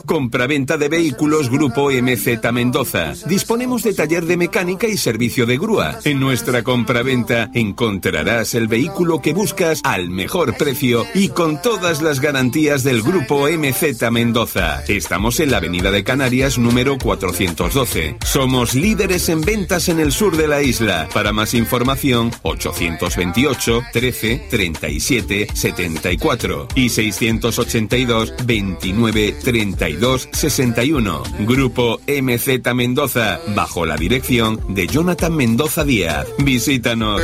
Compraventa de vehículos Grupo MZ Mendoza. Disponemos de taller de mecánica y servicio de grúa. En nuestra compraventa encontrarás el vehículo que buscas al mejor precio y con todas las garantías del Grupo MZ Mendoza. Estamos en la Avenida de Canarias número 412. Somos líderes en ventas en el sur de la isla. Para más información, 828 13 37 74 y 682 29 32 61. Grupo MZ Mendoza, bajo la dirección de Jonathan Mendoza Díaz. Visítanos.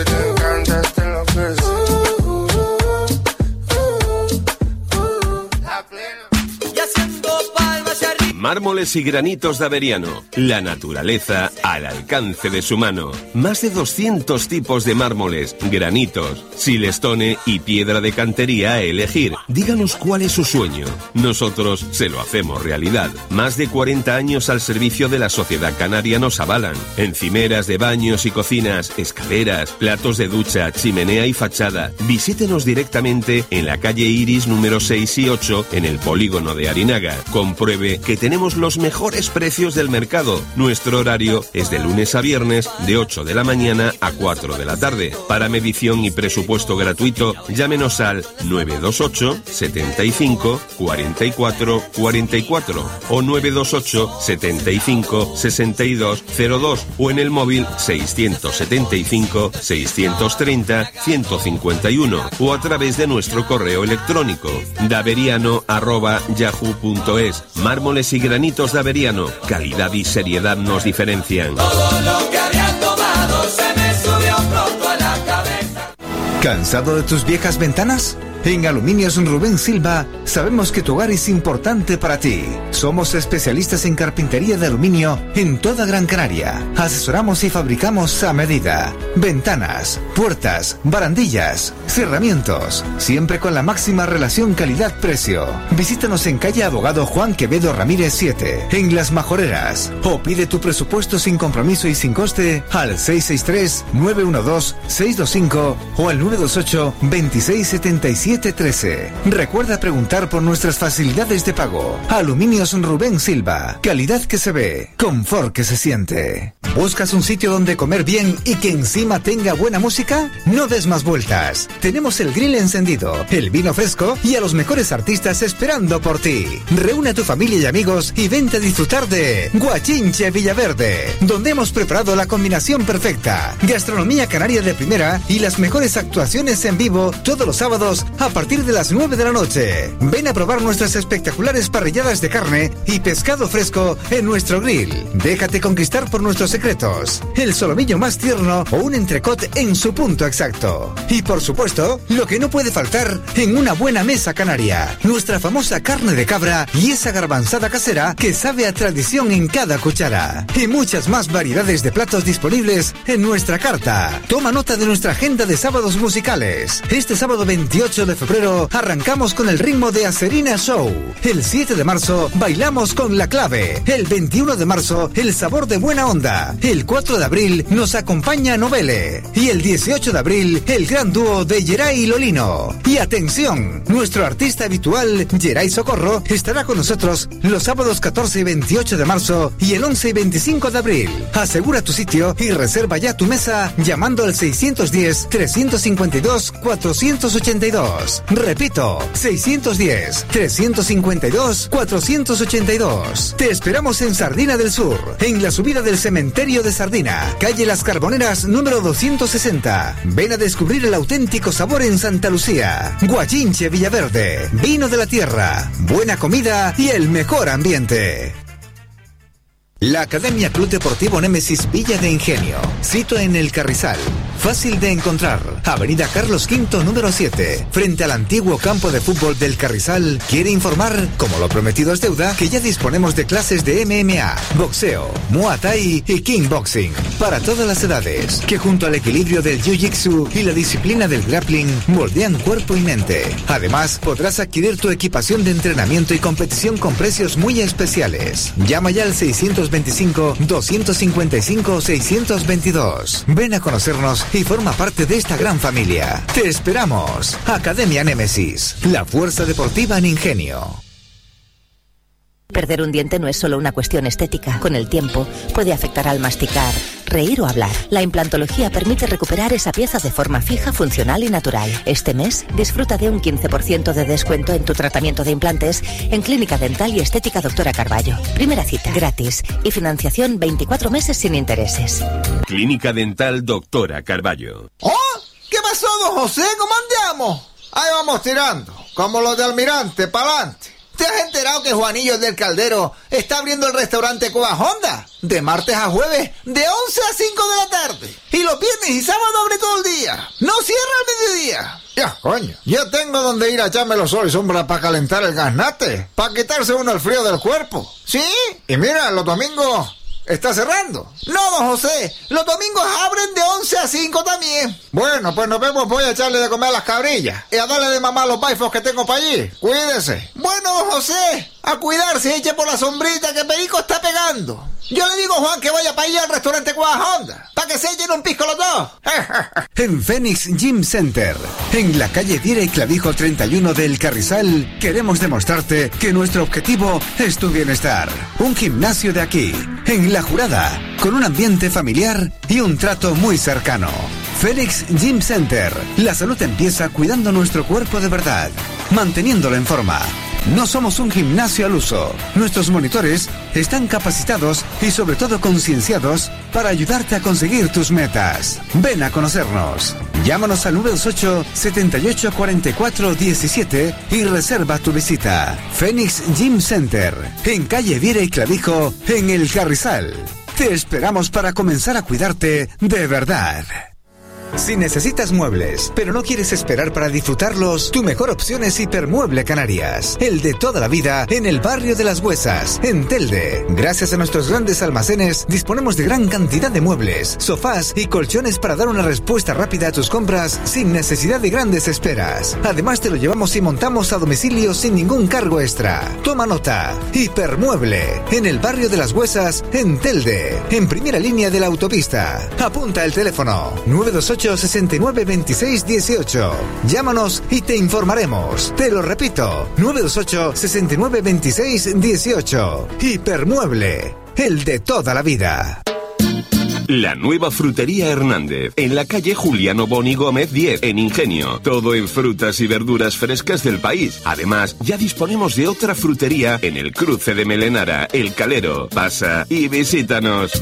Mármoles y granitos de Averiano. La naturaleza al alcance de su mano. Más de 200 tipos de mármoles, granitos, silestone y piedra de cantería a elegir. Díganos cuál es su sueño. Nosotros se lo hacemos realidad. Más de 40 años al servicio de la sociedad canaria nos avalan. Encimeras de baños y cocinas, escaleras, platos de ducha, chimenea y fachada. Visítenos directamente en la calle Iris número 6 y 8 en el polígono de Arinaga. Compruebe que tenemos los mejores precios del mercado. Nuestro horario es de lunes a viernes de 8 de la mañana a 4 de la tarde. Para medición y presupuesto gratuito, llámenos al 928 75 44 44 o 928 75 62 02 o en el móvil 675 630 151 o a través de nuestro correo electrónico daveriano@yahoo.es. Mármoles y granitos de Averiano. Calidad y seriedad nos diferencian. Todo lo que había tomado se me subió pronto a la cabeza. ¿Cansado de tus viejas ventanas? En Aluminios Rubén Silva sabemos que tu hogar es importante para ti. Somos especialistas en carpintería de aluminio en toda Gran Canaria. Asesoramos y fabricamos a medida. Ventanas, puertas, barandillas, cerramientos. Siempre con la máxima relación calidad-precio. Visítanos en calle Abogado Juan Quevedo Ramírez 7, en Las Majoreras. O pide tu presupuesto sin compromiso y sin coste al 663-912-625 o al 928-267713. Recuerda preguntar por nuestras facilidades de pago. Aluminios Rubén Silva. Calidad que se ve, confort que se siente. ¿Buscas un sitio donde comer bien y que encima tenga buena música? No des más vueltas. Tenemos el grill encendido, el vino fresco y a los mejores artistas esperando por ti. Reúne a tu familia y amigos y vente a disfrutar de Guachinche Villaverde, donde hemos preparado la combinación perfecta. Gastronomía canaria de primera y las mejores actuaciones en vivo todos los sábados a partir de las 9 de la noche. Ven a probar nuestras espectaculares parrilladas de carne y pescado fresco en nuestro grill. Déjate conquistar por nuestros secretos. El solomillo más tierno o un entrecot en su punto exacto. Y por supuesto, lo que no puede faltar en una buena mesa canaria. Nuestra famosa carne de cabra y esa garbanzada casera que sabe a tradición en cada cuchara. Y muchas más variedades de platos disponibles en nuestra carta. Toma nota de nuestra agenda de sábados musicales. Este sábado 28 de febrero arrancamos con el ritmo de Acerina Show. El 7 de marzo bailamos con La Clave. El 21 de marzo el sabor de Buena Onda. El 4 de abril nos acompaña Novele. Y el 18 de abril el gran dúo de Geray y Lolino. Y atención, nuestro artista habitual Geray Socorro estará con nosotros los sábados 14 y 28 de marzo y el 11 y 25 de abril. Asegura tu sitio y reserva ya tu mesa llamando al 610-352-482. Repito, 610-352-482. Te esperamos en Sardina del Sur, en la subida del cementerio de Sardina, calle Las Carboneras número 260. Ven a descubrir el auténtico sabor en Santa Lucía. Guachinche Villaverde, vino de la tierra, buena comida y el mejor ambiente. La Academia Club Deportivo Némesis Villa de Ingenio. Sito en El Carrizal. Fácil de encontrar. Avenida Carlos V, número 7. Frente al antiguo campo de fútbol del Carrizal. Quiere informar, como lo prometido es deuda, que ya disponemos de clases de MMA, boxeo, Muay Thai y Kickboxing. Para todas las edades. Que junto al equilibrio del Jiu-Jitsu y la disciplina del grappling, moldean cuerpo y mente. Además, podrás adquirir tu equipación de entrenamiento y competición con precios muy especiales. Llama ya al 625-255-622. Ven a conocernos y forma parte de esta gran familia. ¡Te esperamos! Academia Némesis, la fuerza deportiva en Ingenio. Perder un diente no es solo una cuestión estética. Con el tiempo, puede afectar al masticar, reír o hablar. La implantología permite recuperar esa pieza de forma fija, funcional y natural. Este mes, disfruta de un 15% de descuento en tu tratamiento de implantes en Clínica Dental y Estética Doctora Carballo. Primera cita, gratis. Y financiación 24 meses sin intereses. Clínica Dental Doctora Carballo. ¡Oh! ¿Qué pasó, don José? ¿Cómo andamos? Ahí vamos tirando, como los de Almirante, pa'lante. ¿Te has enterado que Juanillo del Caldero está abriendo el restaurante Cuba Honda? De martes a jueves, de 11 a 5 de la tarde. Y los viernes y sábados abre todo el día. No cierra al mediodía. Ya, coño, yo tengo donde ir a echarme los sol y sombra para calentar el gaznate. Para quitarse uno el frío del cuerpo. ¿Sí? Y mira, los domingos... ¿está cerrando? No, don José, los domingos abren de 11 a 5 también. Bueno, pues nos vemos, voy a echarle de comer a las cabrillas y a darle de mamar los baifos que tengo para allí. Cuídese. Bueno, don José, a cuidarse, eche por la sombrita que Perico está pegando. Yo le digo a Juan que vaya para allá al restaurante Cuba Honda, para que se echen un pisco los dos. En Phoenix Gym Center, en la calle Viera y Clavijo 31 del Carrizal, queremos demostrarte que nuestro objetivo es tu bienestar. Un gimnasio de aquí, en La Jurada, con un ambiente familiar y un trato muy cercano. Phoenix Gym Center. La salud empieza cuidando nuestro cuerpo de verdad, manteniéndolo en forma. No somos un gimnasio al uso. Nuestros monitores están capacitados y sobre todo concienciados para ayudarte a conseguir tus metas. Ven a conocernos. Llámanos al 928 78 44 17 y reserva tu visita. Phoenix Gym Center, en calle Viera y Clavijo, en El Carrizal. Te esperamos para comenzar a cuidarte de verdad. Si necesitas muebles, pero no quieres esperar para disfrutarlos, tu mejor opción es Hipermueble Canarias, el de toda la vida en el barrio de Las Huesas, en Telde. Gracias a nuestros grandes almacenes, disponemos de gran cantidad de muebles, sofás y colchones para dar una respuesta rápida a tus compras sin necesidad de grandes esperas. Además, te lo llevamos y montamos a domicilio sin ningún cargo extra. Toma nota. Hipermueble, en el barrio de Las Huesas, en Telde, en primera línea de la autopista. Apunta el teléfono 928 69 26 18. Llámanos y te informaremos. Te lo repito, 928 69 26 18. Hipermueble, el de toda la vida. La nueva frutería Hernández, en la calle Juliano Boni Gómez 10, en Ingenio. Todo en frutas y verduras frescas del país. Además, ya disponemos de otra frutería en el cruce de Melenara, El Calero. Pasa y visítanos.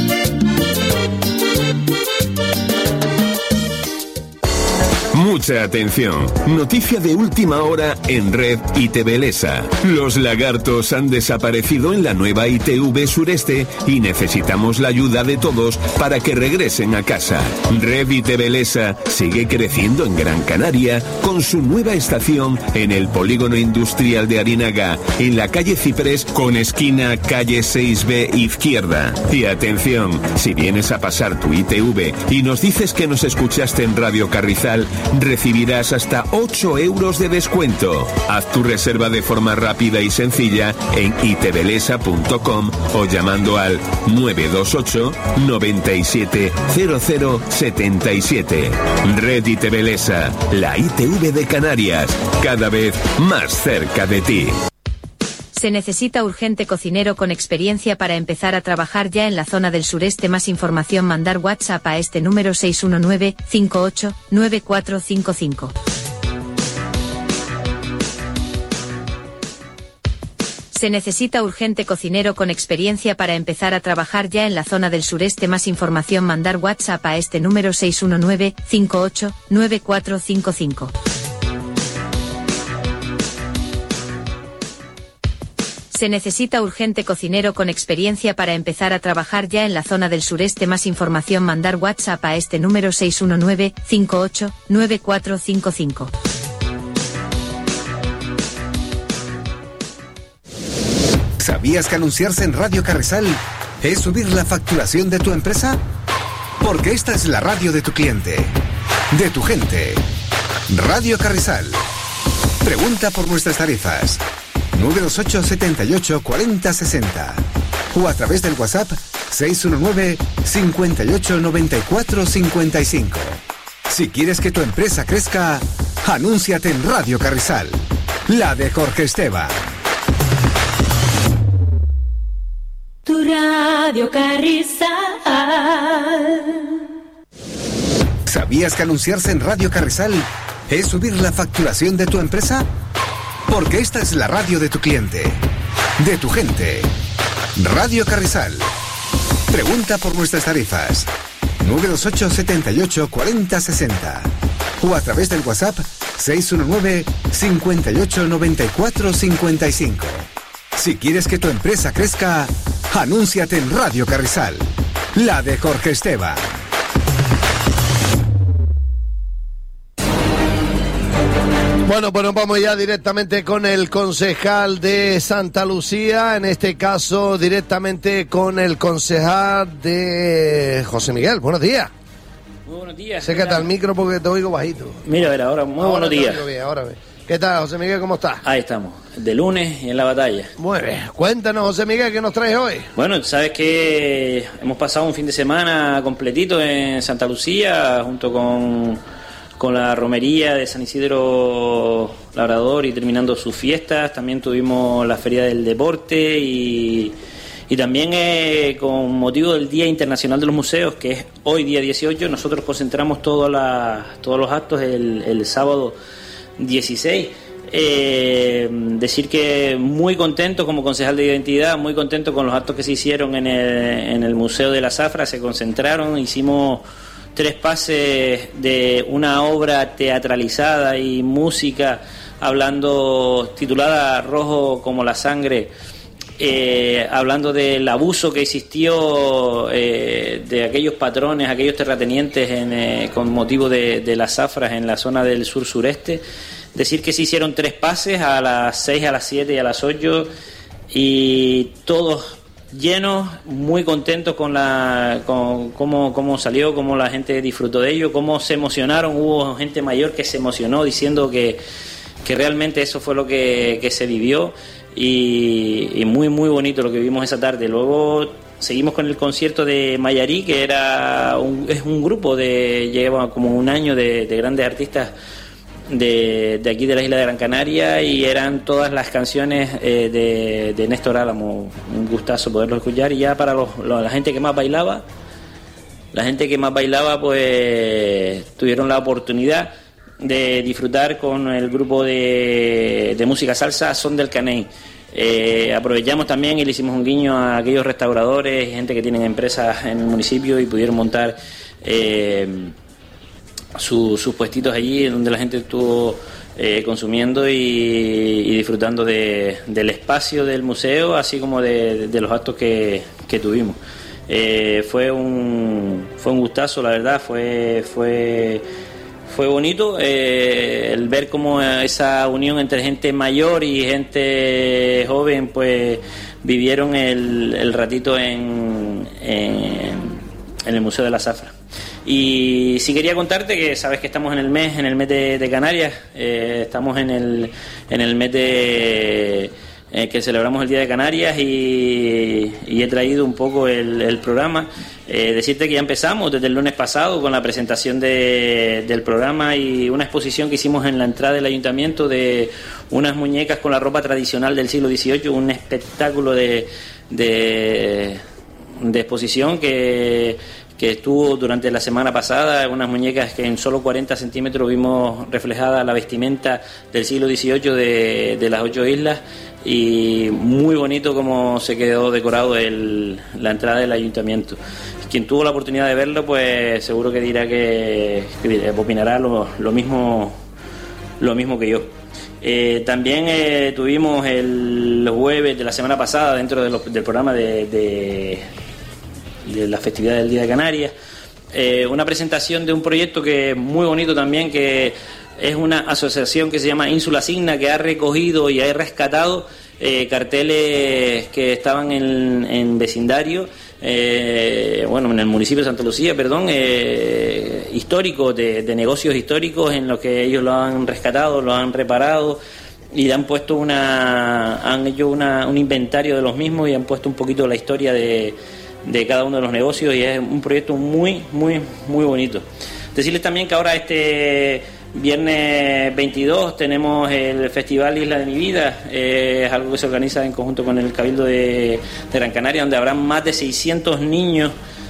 Mucha atención. Noticia de última hora en Red ITV Lesa. Los lagartos han desaparecido en la nueva ITV Sureste y necesitamos la ayuda de todos para que regresen a casa. Red ITV Lesa sigue creciendo en Gran Canaria con su nueva estación en el polígono industrial de Arinaga, en la calle Ciprés con esquina calle 6B izquierda. Y atención, si vienes a pasar tu ITV y nos dices que nos escuchaste en Radio Carrizal, recibirás hasta 8 euros de descuento. Haz tu reserva de forma rápida y sencilla en itvlesa.com o llamando al 928 97 00 77. Red ITV Lesa, la ITV de Canarias, cada vez más cerca de ti. Se necesita urgente cocinero con experiencia para empezar a trabajar ya en la zona del sureste. Más información, mandar WhatsApp a este número 619 58 9455. Se necesita urgente cocinero con experiencia para empezar a trabajar ya en la zona del sureste. Más información, mandar WhatsApp a este número 619 58 9455. Se necesita urgente cocinero con experiencia para empezar a trabajar ya en la zona del sureste. Más información, mandar WhatsApp a este número 619 58 9455. ¿Sabías que anunciarse en Radio Carrizal es subir la facturación de tu empresa? Porque esta es la radio de tu cliente, de tu gente. Radio Carrizal. Pregunta por nuestras tarifas. 928 78 40 60 o a través del WhatsApp 619 58 94 55. Si quieres que tu empresa crezca, anúnciate en Radio Carrizal, la de Jorge Esteban. Radio Carrizal. ¿Sabías que anunciarse en Radio Carrizal es subir la facturación de tu empresa? Porque esta es la radio de tu cliente, de tu gente. Radio Carrizal. Pregunta por nuestras tarifas. 928 78 40 60 o a través del WhatsApp 619 58 94 55. Si quieres que tu empresa crezca, anúnciate en Radio Carrizal, la de Jorge Esteban. Bueno, pues nos vamos ya directamente con el concejal de Santa Lucía, en este caso directamente con el concejal de José Miguel. Buenos días. Muy buenos días. Sécate al micro porque te oigo bajito. Mira, a ver, ahora, muy buenos días. Bien, ahora bien. ¿Qué tal, José Miguel? ¿Cómo estás? Ahí estamos, de lunes y en la batalla. Muy bien. Cuéntanos, José Miguel, ¿qué nos traes hoy? Bueno, sabes que hemos pasado un fin de semana completito en Santa Lucía, junto con la romería de San Isidro Labrador y terminando sus fiestas. También tuvimos la Feria del Deporte y también con motivo del Día Internacional de los Museos, que es hoy día 18, nosotros concentramos todos los actos el sábado 16. Decir que muy contento como concejal de identidad, muy contento con los actos que se hicieron en el Museo de la Zafra. Se concentraron, hicimos 3 pases de una obra teatralizada y música titulada Rojo como la sangre, hablando del abuso que existió de aquellos patrones, aquellos terratenientes con motivo de las zafras en la zona del sur-sureste. Decir que se hicieron 3 pases a las 6, a las 7 y a las 8 y todos llenos, muy contentos con cómo salió, cómo la gente disfrutó de ello, cómo se emocionaron. Hubo gente mayor que se emocionó diciendo que realmente eso fue lo que se vivió y muy muy bonito lo que vimos esa tarde. Luego seguimos con el concierto de Mayarí, que es un grupo lleva como un año de grandes artistas de aquí de la isla de Gran Canaria, y eran todas las canciones de Néstor Álamo. Un gustazo poderlo escuchar. Y ya para la gente que más bailaba, pues tuvieron la oportunidad de disfrutar con el grupo de música salsa Son del Caney. Aprovechamos también y le hicimos un guiño a aquellos restauradores y gente que tienen empresas en el municipio y pudieron montar sus puestitos allí, donde la gente estuvo consumiendo y disfrutando del espacio del museo, así como de los actos que tuvimos. Fue un gustazo, la verdad. Fue bonito el ver cómo esa unión entre gente mayor y gente joven pues vivieron el ratito en el Museo de la Zafra. Y sí quería contarte que sabes que estamos en el mes de Canarias. Estamos en el mes que celebramos el Día de Canarias y he traído un poco el programa. Decirte que ya empezamos desde el lunes pasado con la presentación del programa y una exposición que hicimos en la entrada del ayuntamiento de unas muñecas con la ropa tradicional del siglo XVIII, un espectáculo de exposición que estuvo durante la semana pasada. Unas muñecas que en solo 40 centímetros vimos reflejada la vestimenta del siglo XVIII de las 8 islas, y muy bonito como se quedó decorado la entrada del ayuntamiento. Quien tuvo la oportunidad de verlo pues seguro que dirá que opinará lo mismo que yo. También tuvimos el jueves de la semana pasada, dentro del programa de la festividad del Día de Canarias, una presentación de un proyecto que es muy bonito también, que es una asociación que se llama Ínsula Signa, que ha recogido y ha rescatado carteles que estaban en vecindario, en el municipio de Santa Lucía, históricos, de negocios históricos, en los que ellos lo han rescatado, lo han reparado y han puesto han hecho un inventario de los mismos y han puesto un poquito la historia de cada uno de los negocios, y es un proyecto muy muy muy bonito. Decirles también que ahora este Viernes 22 tenemos el Festival Isla de mi Vida, es algo que se organiza en conjunto con el Cabildo de Gran Canaria, donde habrá más de 600 niños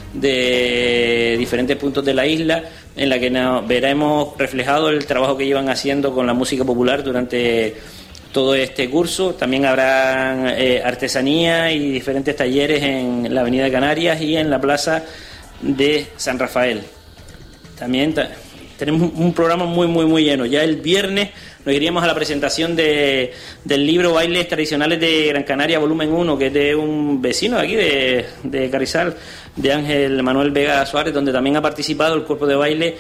de diferentes puntos de la isla, en la que veremos reflejado el trabajo que llevan haciendo con la música popular durante todo este curso. También habrá artesanía y diferentes talleres en la Avenida de Canarias y en la Plaza de San Rafael. También tenemos un programa muy lleno. Ya el viernes nos iríamos a la presentación del libro Bailes Tradicionales de Gran Canaria, volumen 1, que es de un vecino de aquí, de Carrizal, de Ángel Manuel Vega Suárez, donde también ha participado el cuerpo de baile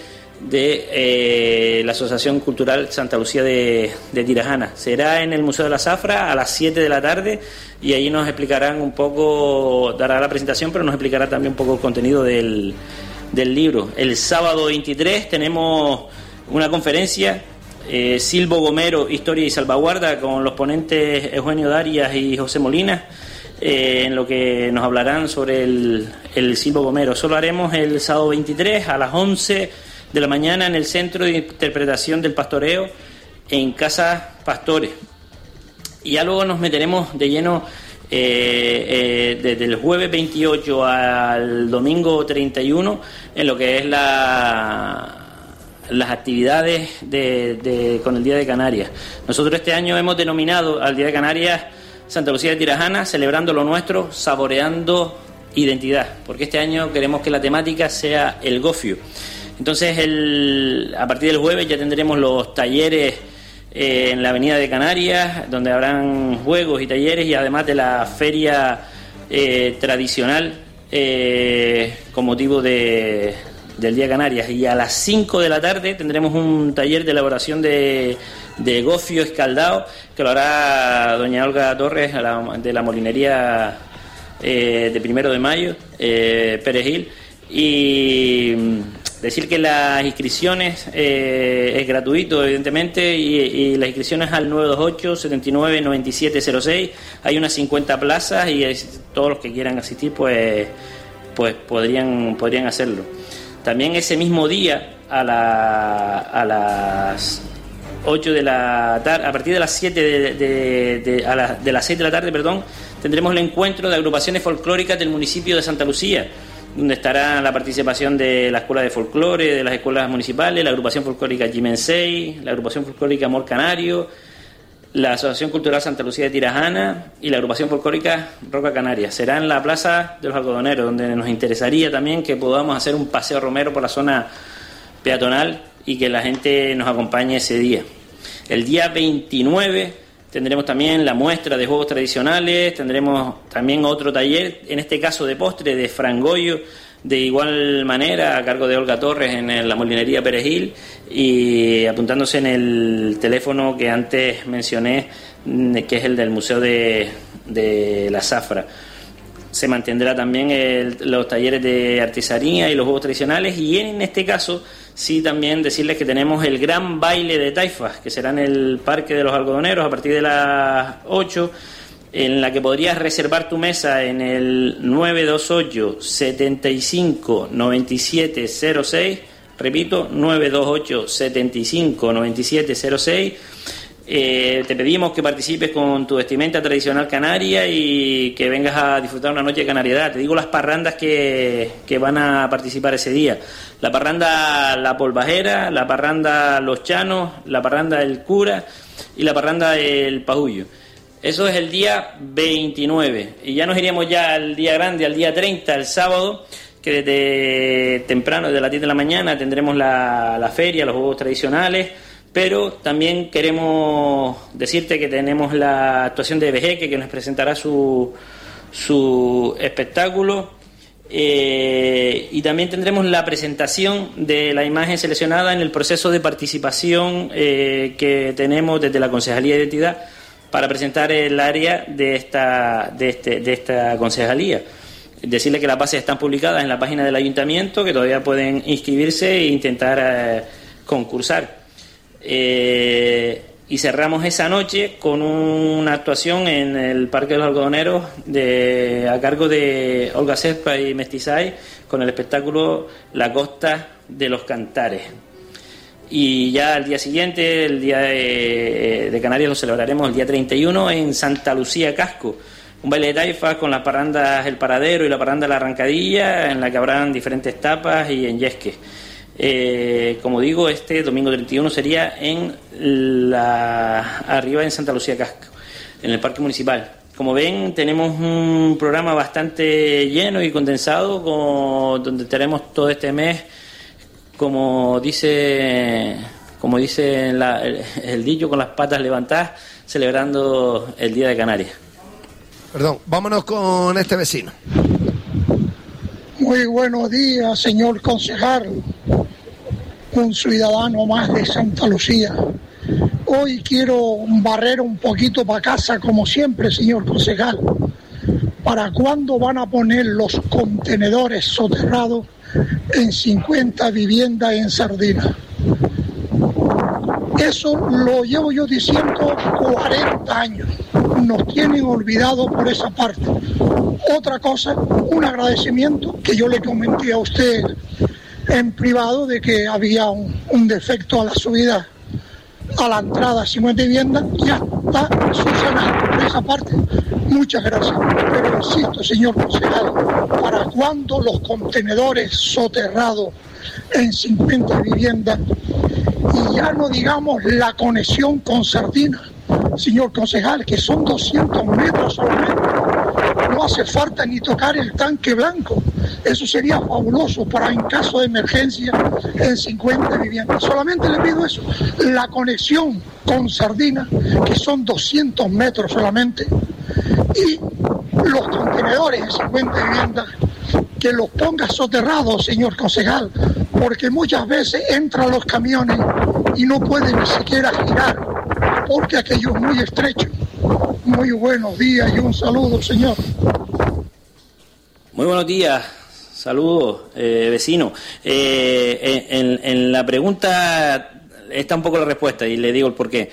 de la Asociación Cultural Santa Lucía de Tirajana. Será en el Museo de la Zafra a las 7 de la tarde y allí nos explicarán un poco, dará la presentación, pero nos explicará también un poco el contenido del libro. El sábado 23 tenemos una conferencia, Silbo Gomero, Historia y Salvaguarda, con los ponentes Eugenio Darias y José Molina, en lo que nos hablarán sobre el Silbo Gomero. Eso lo haremos el sábado 23 a las 11 de la mañana en el Centro de Interpretación del Pastoreo en Casa Pastores. Y ya luego nos meteremos de lleno desde el jueves 28 al domingo 31 en lo que es las actividades con el Día de Canarias. Nosotros este año hemos denominado al Día de Canarias Santa Lucía de Tirajana, celebrando lo nuestro, saboreando identidad, porque este año queremos que la temática sea el gofio. Entonces a partir del jueves ya tendremos los talleres en la Avenida de Canarias, donde habrán juegos y talleres, y además de la feria tradicional con motivo del Día de Canarias. Y a las 5 de la tarde tendremos un taller de elaboración de gofio escaldado, que lo hará doña Olga Torres de la molinería de 1 de Mayo, Perejil. Y decir que las inscripciones es gratuito, evidentemente, y las inscripciones al 928-79-9706. Hay unas 50 plazas y todos los que quieran asistir pues podrían hacerlo. También ese mismo día a las 8 de la tarde, a partir de las 7 de las 6 de la tarde, tendremos el encuentro de agrupaciones folclóricas del municipio de Santa Lucía, donde estará la participación de la Escuela de Folclore, de las escuelas municipales, la agrupación folclórica Jimensei, la agrupación folclórica Amor Canario, la Asociación Cultural Santa Lucía de Tirajana y la agrupación folclórica Roca Canaria. Será en la Plaza de los Algodoneros, donde nos interesaría también que podamos hacer un paseo romero por la zona peatonal y que la gente nos acompañe ese día. El día 29 tendremos también la muestra de juegos tradicionales, tendremos también otro taller, en este caso de postre, de frangollo, de igual manera, a cargo de Olga Torres en la molinería Perejil, y apuntándose en el teléfono que antes mencioné, que es el del Museo de la Zafra. Se mantendrá también los talleres de artesanía y los juegos tradicionales, y en este caso sí también decirles que tenemos el gran baile de taifas, que será en el Parque de los Algodoneros a partir de las 8, en la que podrías reservar tu mesa en el 928 75 97 06, repito, 928 75 97 06. Te pedimos que participes con tu vestimenta tradicional canaria y que vengas a disfrutar una noche de canariedad. Te digo las parrandas que van a participar ese día: la parranda La Polvajera, la parranda Los Chanos, la parranda El Cura y la parranda El Pajullo. Eso es el día 29, y ya nos iríamos ya al día grande, al día 30, el sábado, que desde temprano, desde las 10 de la mañana, tendremos la feria, los juegos tradicionales. Pero también queremos decirte que tenemos la actuación de Vejeque, que nos presentará su espectáculo, y también tendremos la presentación de la imagen seleccionada en el proceso de participación que tenemos desde la Concejalía de Identidad para presentar el área de esta concejalía. Decirle que las bases están publicadas en la página del ayuntamiento, que todavía pueden inscribirse e intentar concursar. Y cerramos esa noche con una actuación en el Parque de los Algodoneros a cargo de Olga Cespa y Mestizay, con el espectáculo La Costa de los Cantares. Y ya el día siguiente, el día de Canarias, lo celebraremos el día 31 en Santa Lucía Casco. Un baile de taifas con las parrandas El Paradero y la parranda La Arrancadilla, en la que habrán diferentes tapas y en yesques. Como digo, este domingo 31 sería arriba en Santa Lucía Casco, en el Parque Municipal. Como ven, tenemos un programa bastante lleno y condensado, donde tenemos todo este mes, como dice el dicho, con las patas levantadas, celebrando el Día de Canarias. Perdón, vámonos con este vecino. Muy buenos días, señor concejal, un ciudadano más de Santa Lucía. Hoy quiero barrer un poquito para casa, como siempre, señor concejal. ¿Para cuándo van a poner los contenedores soterrados en 50 viviendas en Sardina? Eso lo llevo yo diciendo 40 años. Nos tienen olvidado por esa parte. Otra cosa, un agradecimiento que yo le comenté a usted en privado de que había un defecto a la subida a la entrada a 50 viviendas, ya está subsanado por esa parte. Muchas gracias. Pero insisto, señor concejal, ¿para cuándo los contenedores soterrados en 50 viviendas? Y ya no digamos la conexión con Sardina, señor concejal, que son 200 metros solamente. No hace falta ni tocar el tanque blanco. Eso sería fabuloso para en caso de emergencia en 50 viviendas. Solamente le pido eso, la conexión con Sardina, que son 200 metros solamente, y los contenedores en 50 viviendas, que los ponga soterrados, señor concejal, porque muchas veces entran los camiones y no pueden ni siquiera girar, porque aquello es muy estrecho. Muy buenos días y un saludo, señor. Muy buenos días, saludos, vecino. En la pregunta está un poco la respuesta y le digo el porqué.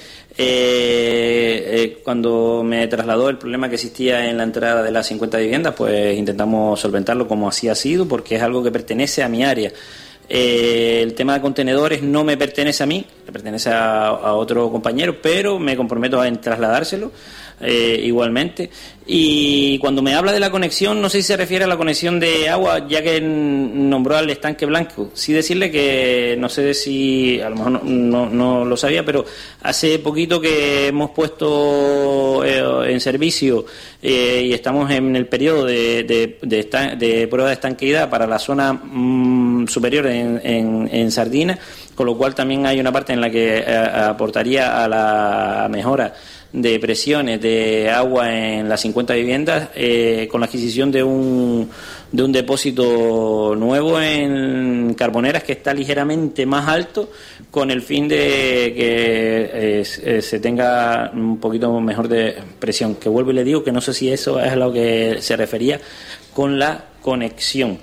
Cuando me trasladó el problema que existía en la entrada de las 50 viviendas, pues intentamos solventarlo como así ha sido, porque es algo que pertenece a mi área. El tema de contenedores no me pertenece a mí, le pertenece a otro compañero, pero me comprometo en trasladárselo igualmente. Y cuando me habla de la conexión, no sé si se refiere a la conexión de agua, ya que nombró al estanque blanco. Sí decirle que, no sé si, a lo mejor no lo sabía, pero hace poquito que hemos puesto en servicio y estamos en el periodo de prueba de estanqueidad para la zona superior en Sardina, con lo cual también hay una parte en la que aportaría a la mejora de presiones de agua en las 50 viviendas, con la adquisición de un depósito nuevo en Carboneras, que está ligeramente más alto, con el fin de que se tenga un poquito mejor de presión, que vuelvo y le digo que no sé si eso es a lo que se refería con la conexión.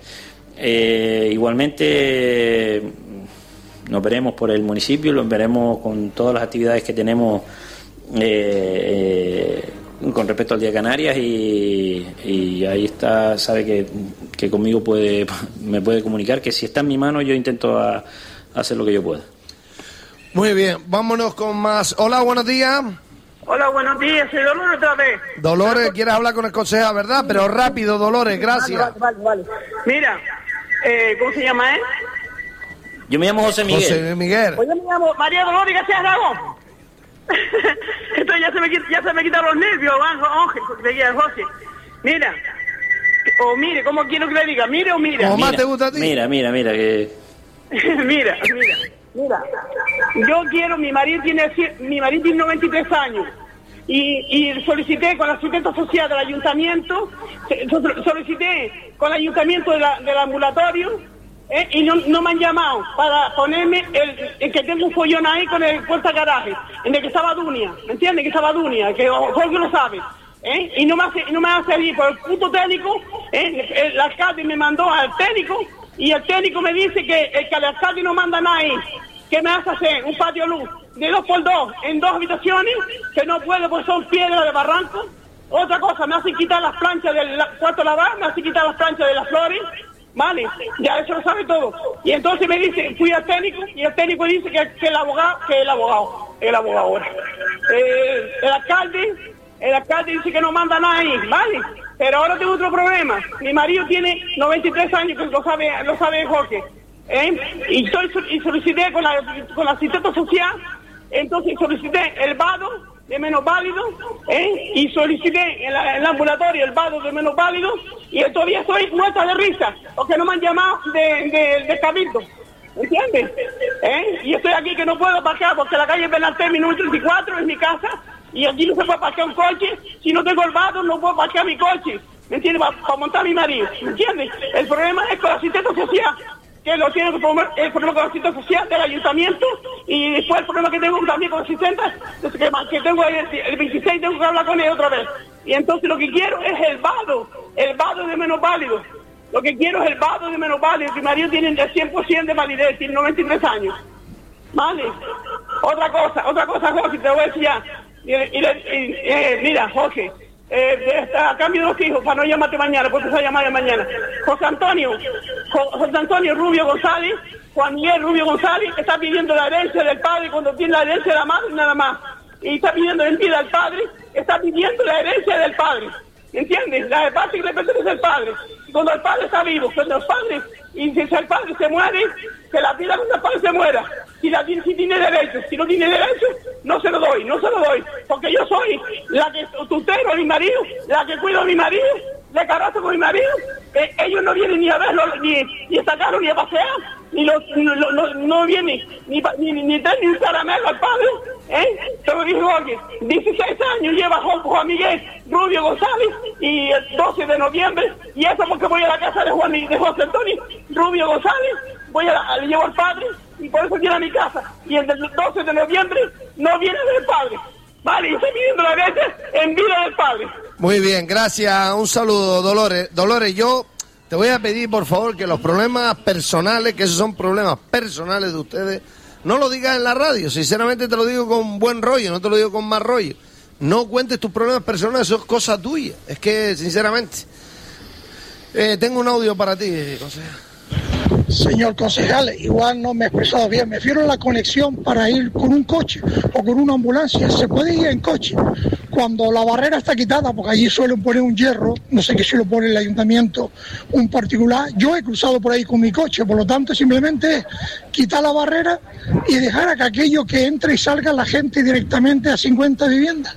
Igualmente nos veremos por el municipio, lo veremos con todas las actividades que tenemos con respecto al Día de Canarias, y ahí está, sabe que conmigo me puede comunicar, que si está en mi mano yo intento hacer lo que yo pueda. Muy bien, vámonos con más. Hola, buenos días. Hola, buenos días, soy Dolores otra vez. Dolores, quieres hablar con el concejal, ¿verdad? Pero rápido, Dolores, gracias. Vale. Mira, ¿cómo se llama él? Yo me llamo José Miguel. José Miguel. Yo me llamo María Dolores García Aragón. Esto ya se me quitan los nervios, Ángel, José. Mira, mire, ¿cómo quiero que le diga? Mire o mira. ¿Cómo más te gusta a ti? Mira, que... mira. Yo quiero, mi marido tiene 93 años. Y solicité con la asistente social del ayuntamiento, solicité con el ayuntamiento del ambulatorio, y no me han llamado para ponerme el que tengo un follón ahí con el puerta garaje, en el que estaba Dunia, ¿me entiendes? Que estaba Dunia, que Jorge lo sabe, y no me hace allí por el punto técnico. El alcalde me mandó al técnico, y el técnico me dice que el alcalde no manda nada ahí, que me hace hacer un patio luz de 2x2 en 2 habitaciones, que no puede porque son piedras de barranco. Otra cosa, me hacen quitar las planchas del cuarto lavar, me hacen quitar las planchas de las flores, Vale, ya eso lo sabe todo. Y entonces me dice, fui al técnico, y el técnico dice que el abogado ahora. El alcalde dice que no manda nada ahí, ¿vale? Pero ahora tengo otro problema. Mi marido tiene 93 años, que lo sabe Jorge. Y solicité con la asistente social, entonces solicité el vado de menos válido, y solicité en el ambulatorio el vado de menos válido, y todavía estoy muerta de risa, porque no me han llamado de Cabildo, ¿entiendes? Y estoy aquí que no puedo parquear, porque la calle Benaltemi número 34 es mi casa, y aquí no se puede parquear un coche. Si no tengo el vado, no puedo parquear mi coche, ¿me entiendes? Para montar a mi marido, ¿me entiendes? El problema es con la asistente social, que lo tiene que poner, el problema con la asistente social del ayuntamiento, y después el problema que tengo también con la asistente, que tengo el 26, tengo que hablar con ella otra vez. Y entonces lo que quiero es el vado de menos válido. Lo que quiero es el vado de menos válido. Mi marido tiene el 100% de validez, tiene 93 años. ¿Vale? Otra cosa, Jorge, te voy a decir ya. Mira, Jorge, a cambio de los hijos, para no llamarte mañana, porque se va a llamar mañana. José Antonio Rubio González, Juan Miguel Rubio González, está pidiendo la herencia del padre cuando tiene la herencia de la madre, nada más. Y está pidiendo en vida al padre, está pidiendo la herencia del padre. ¿Entiendes? La parte que le pertenece al padre. Y cuando el padre está vivo, cuando el padre, y si el padre se muere, que la pida cuando el padre se muera. Si tiene derecho, si no tiene derecho, no se lo doy, porque yo soy la que tutelo a mi marido, la que cuido a mi marido, le carazo con mi marido. Ellos no vienen ni a verlo, ni a sacarlo, ni a pasear, no vienen ni un caramelo al padre, Te lo digo aquí, 16 años lleva Juan Miguel Rubio González, y el 12 de noviembre, y eso porque voy a la casa de José Antonio Rubio González, le llevo al padre, y por eso viene a mi casa, y el 12 de noviembre no viene del padre. Vale, y estoy pidiendo la herencia en vida del padre. Muy bien, gracias, un saludo, Dolores. Dolores, yo te voy a pedir, por favor, que los problemas personales, que esos son problemas personales de ustedes, no lo digas en la radio. Sinceramente te lo digo con buen rollo, no te lo digo con mal rollo. No cuentes tus problemas personales, eso es cosa tuya. Es que, sinceramente, tengo un audio para ti, consejero. Señor concejal, igual no me he expresado bien. Me refiero a la conexión para ir con un coche o con una ambulancia. Se puede ir en coche. Cuando la barrera está quitada, porque allí suelen poner un hierro, no sé qué si lo pone el ayuntamiento, un particular. Yo he cruzado por ahí con mi coche, por lo tanto simplemente es quitar la barrera y dejar a que aquello que entre y salga la gente directamente a 50 viviendas.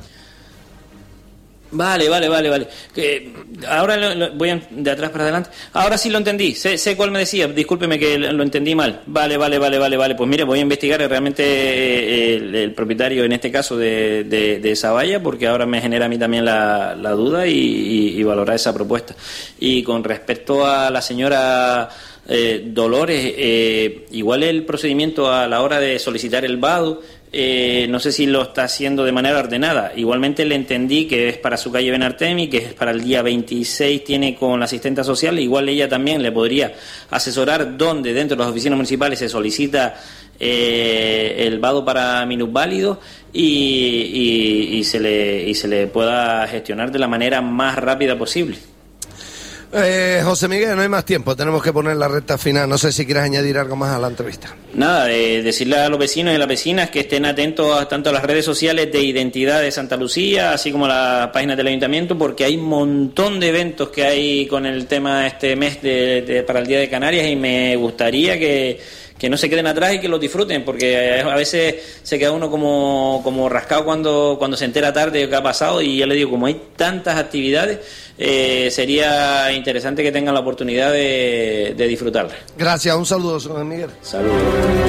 Vale. Ahora voy de atrás para adelante. Ahora sí lo entendí. Sé cuál me decía. Discúlpeme que lo entendí mal. Vale. Pues mire, voy a investigar realmente el propietario, en este caso, de esa valla, porque ahora me genera a mí también la duda y valorar esa propuesta. Y con respecto a la señora Dolores, igual el procedimiento a la hora de solicitar el vado, no sé si lo está haciendo de manera ordenada. Igualmente le entendí que es para su calle Benartemi, que es para el día 26, tiene con la asistente social. Igual ella también le podría asesorar dónde dentro de las oficinas municipales se solicita el vado para minusválidos y se le pueda gestionar de la manera más rápida posible. José Miguel, no hay más tiempo, tenemos que poner la recta final. No sé si quieres añadir algo más a la entrevista. Nada, decirle a los vecinos y a las vecinas que estén atentos tanto a las redes sociales de Identidad de Santa Lucía, así como a las páginas del ayuntamiento, porque hay un montón de eventos que hay con el tema de este mes para el Día de Canarias, y me gustaría que no se queden atrás y que los disfruten, porque a veces se queda uno como rascado cuando se entera tarde de lo que ha pasado. Y ya le digo, como hay tantas actividades, sería interesante que tengan la oportunidad de disfrutarlas. Gracias, un saludo, señor Miguel. Saludos.